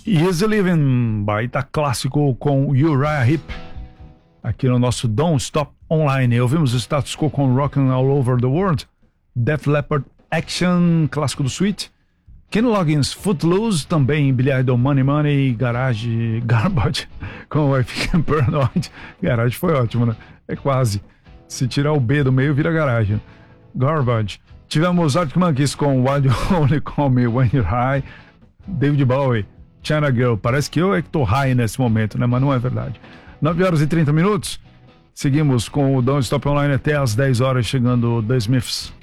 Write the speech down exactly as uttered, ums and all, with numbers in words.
Easy Living, baita clássico com Uriah Heep, aqui no nosso Don't Stop Online. Ouvimos o Status Quo com Rockin' All Over the World, Def Leppard Action, clássico do Sweet, Ken Loggins Footloose, também Billy Idol Money Money, Garage, Garbage com I Think I'm Paranoid. Garage foi ótimo, né? É quase. Se tirar o B do meio, vira garagem. Garbage. Tivemos Arctic Monkeys com Why You Only Call Me When You're High, David Bowie, China Girl. Parece que eu é que tô high nesse momento, né? Mas não é verdade. nove horas e trinta minutos. Seguimos com o Don't Stop Online até às dez horas, chegando The Smiths.